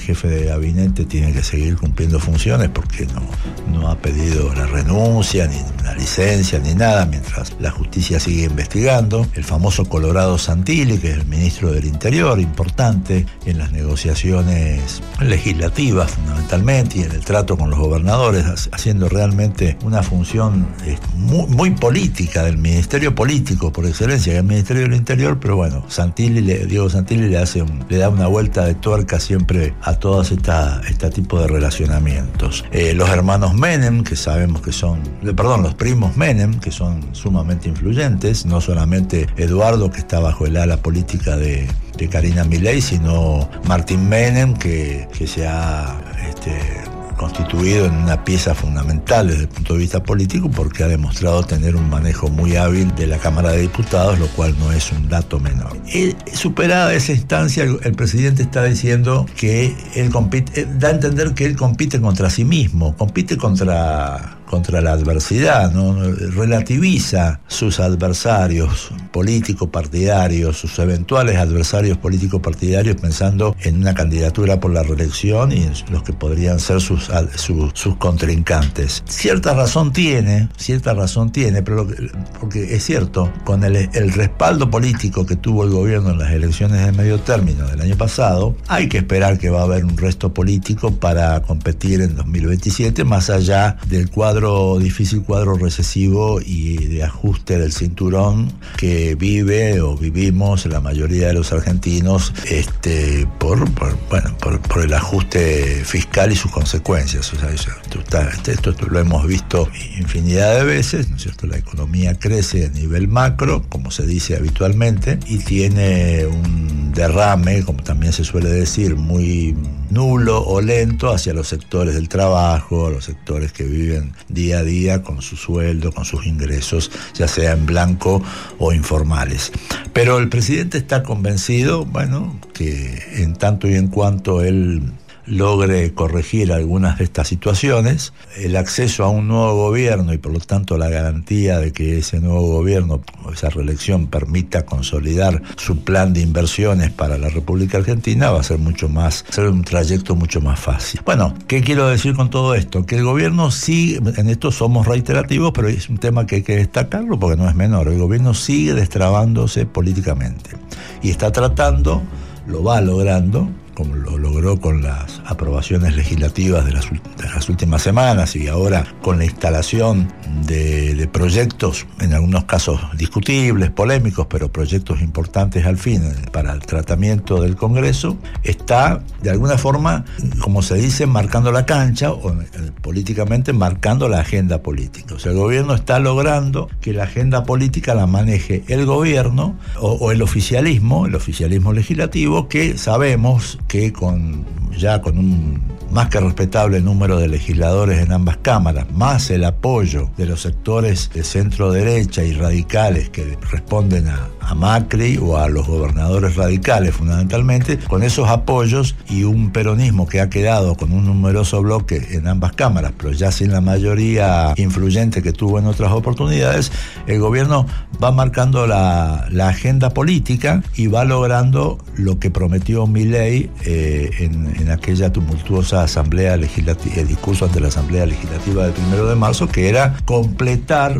jefe de gabinete tiene que seguir cumpliendo funciones porque no ha pedido la renuncia, ni la licencia, ni nada, mientras la justicia sigue investigando. El famoso Colorado Santilli, que es el ministro del Interior, importante en las negociaciones legislativas fundamentalmente y en el trato con los gobernadores, haciendo realmente una función muy política del ministerio político por excelencia, que es el Ministerio del Interior, pero bueno, Diego Santilli le da una vuelta de tuerca siempre a todos este tipo de relacionamientos. Los hermanos Menem, que sabemos que los primos Menem, que son sumamente influyentes, no solamente Eduardo, que está bajo el ala política de Karina Milei, sino Martín Menem, que se ha constituido en una pieza fundamental desde el punto de vista político, porque ha demostrado tener un manejo muy hábil de la Cámara de Diputados, lo cual no es un dato menor. Superada esa instancia, el presidente está diciendo que él da a entender que él compite contra sí mismo, compite contra la adversidad, ¿no? Relativiza sus adversarios político-partidarios, sus eventuales adversarios político-partidarios, pensando en una candidatura por la reelección y en los que podrían ser sus contrincantes. Cierta razón tiene, pero porque es cierto, con el respaldo político que tuvo el gobierno en las elecciones de medio término del año pasado, hay que esperar que va a haber un resto político para competir en 2027, más allá del difícil cuadro recesivo y de ajuste del cinturón que vivimos la mayoría de los argentinos por el ajuste fiscal y sus consecuencias. O sea, esto lo hemos visto infinidad de veces, ¿no es cierto? La economía crece a nivel macro, como se dice habitualmente, y tiene un derrame, como también se suele decir, muy nulo o lento hacia los sectores del trabajo, los sectores que viven día a día con su sueldo, con sus ingresos, ya sea en blanco o informales. Pero el presidente está convencido, que en tanto y en cuanto él logre corregir algunas de estas situaciones, el acceso a un nuevo gobierno y por lo tanto la garantía de que ese nuevo gobierno o esa reelección permita consolidar su plan de inversiones para la República Argentina, va a ser un trayecto mucho más fácil. Bueno, ¿qué quiero decir con todo esto? Que el gobierno sigue, en esto somos reiterativos, pero es un tema que hay que destacarlo porque no es menor. El gobierno sigue destrabándose políticamente y está tratando, lo va logrando, como lo logró con las aprobaciones legislativas de las últimas semanas y ahora con la instalación de proyectos, en algunos casos discutibles, polémicos, pero proyectos importantes al fin para el tratamiento del Congreso, está de alguna forma, como se dice, marcando la cancha o políticamente marcando la agenda política. O sea, el gobierno está logrando que la agenda política la maneje el gobierno o el oficialismo legislativo, que sabemos que con un más que respetable número de legisladores en ambas cámaras, más el apoyo de los sectores de centro derecha y radicales que responden a Macri o a los gobernadores radicales fundamentalmente, con esos apoyos y un peronismo que ha quedado con un numeroso bloque en ambas cámaras, pero ya sin la mayoría influyente que tuvo en otras oportunidades, el gobierno va marcando la agenda política y va logrando lo que prometió Milei en aquella tumultuosa asamblea legislativa, el discurso ante la asamblea legislativa del 1 de marzo, que era completar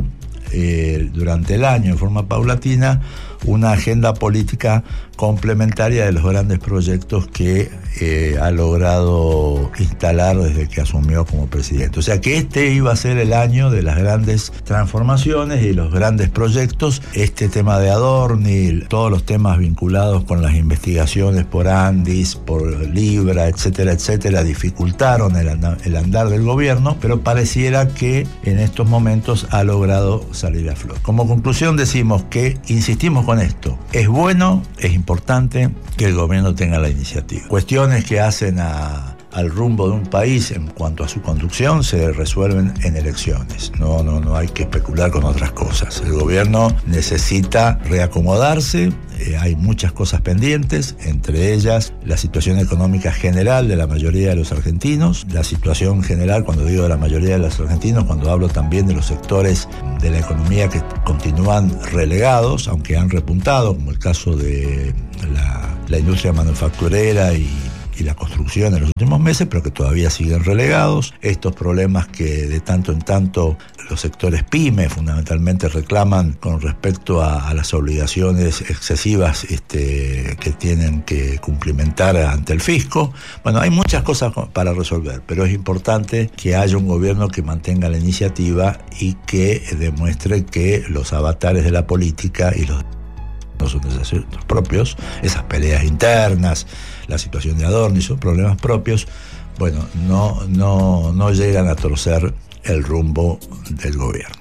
durante el año en forma paulatina una agenda política complementaria de los grandes proyectos que ha logrado instalar desde que asumió como presidente. O sea que este iba a ser el año de las grandes transformaciones y los grandes proyectos. Este tema de Adorni, todos los temas vinculados con las investigaciones por Andis, por Libra, etcétera, dificultaron el andar del gobierno, pero pareciera que en estos momentos ha logrado salir a flote. Como conclusión decimos que, insistimos con esto, es bueno, es importante que el gobierno tenga la iniciativa. Cuestiones que hacen al rumbo de un país en cuanto a su conducción se resuelven en elecciones. No hay que especular con otras cosas. El gobierno necesita reacomodarse. Hay muchas cosas pendientes, entre ellas la situación económica general de la mayoría de los argentinos. La situación general, cuando digo de la mayoría de los argentinos, cuando hablo también de los sectores de la economía que continúan relegados, aunque han repuntado, como el caso de la industria manufacturera y y la construcción en los últimos meses, pero que todavía siguen relegados. Estos problemas que de tanto en tanto los sectores pyme fundamentalmente reclaman con respecto a las obligaciones excesivas que tienen que cumplimentar ante el fisco. Bueno, hay muchas cosas para resolver, pero es importante que haya un gobierno que mantenga la iniciativa y que demuestre que los avatares de la política y los no son desafíos propios, esas peleas internas, la situación de Adorni, son problemas propios, bueno, no llegan a torcer el rumbo del gobierno.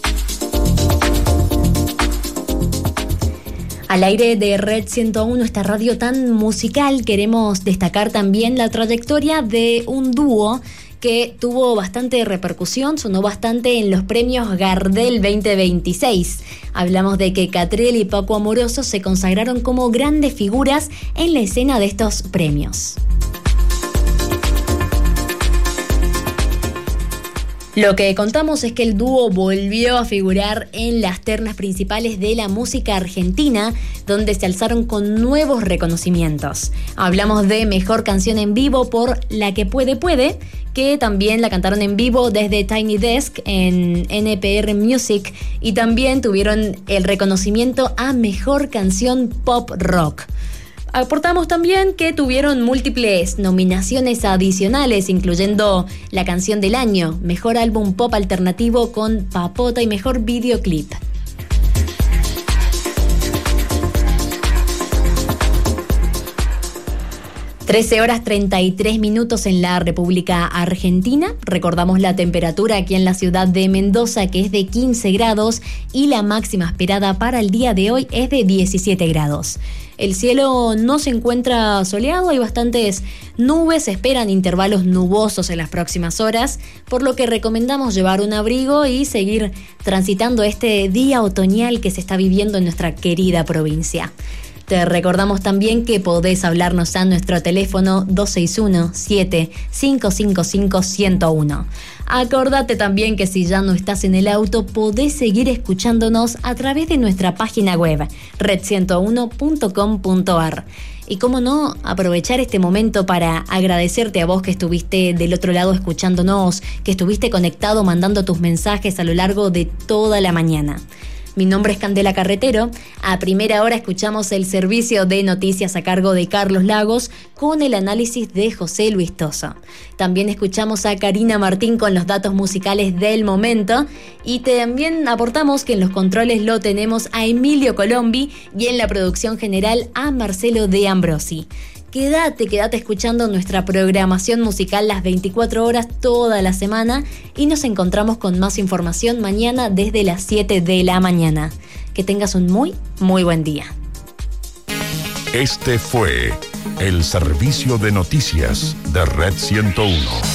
Al aire de Red 101, esta radio tan musical, queremos destacar también la trayectoria de un dúo que tuvo bastante repercusión, sonó bastante en los premios Gardel 2026. Hablamos de que Catriel y Paco Amoroso se consagraron como grandes figuras en la escena de estos premios. Lo que contamos es que el dúo volvió a figurar en las ternas principales de la música argentina, donde se alzaron con nuevos reconocimientos. Hablamos de Mejor Canción en Vivo por La que Puede, que también la cantaron en vivo desde Tiny Desk en NPR Music, y también tuvieron el reconocimiento a Mejor Canción Pop Rock. Aportamos también que tuvieron múltiples nominaciones adicionales, incluyendo la canción del año, Mejor Álbum Pop Alternativo con Papota y Mejor Videoclip. (13:33) en la República Argentina. Recordamos la temperatura aquí en la ciudad de Mendoza, que es de 15 grados, y la máxima esperada para el día de hoy es de 17 grados. El cielo no se encuentra soleado, hay bastantes nubes, se esperan intervalos nubosos en las próximas horas, por lo que recomendamos llevar un abrigo y seguir transitando este día otoñal que se está viviendo en nuestra querida provincia. Te recordamos también que podés hablarnos a nuestro teléfono 261-7555-101. Acordate también que si ya no estás en el auto, podés seguir escuchándonos a través de nuestra página web, red101.com.ar. Y cómo no, aprovechar este momento para agradecerte a vos que estuviste del otro lado escuchándonos, que estuviste conectado mandando tus mensajes a lo largo de toda la mañana. Mi nombre es Candela Carretero. A primera hora escuchamos el servicio de noticias a cargo de Carlos Lagos con el análisis de José Luis Toso. También escuchamos a Karina Martín con los datos musicales del momento, y también aportamos que en los controles lo tenemos a Emilio Colombi y en la producción general a Marcelo De Ambrosi. Quédate escuchando nuestra programación musical las 24 horas toda la semana, y nos encontramos con más información mañana desde las 7 de la mañana. Que tengas un muy, muy buen día. Este fue el servicio de noticias de Red 101.